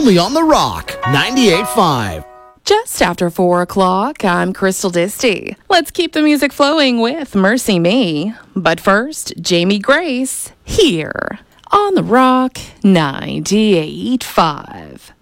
only on The Rock 98.5. Just after 4 o'clock, I'm Crystal Disty. Let's keep the music flowing with Mercy Me. But first, Jamie Grace, here on The Rock 98.5.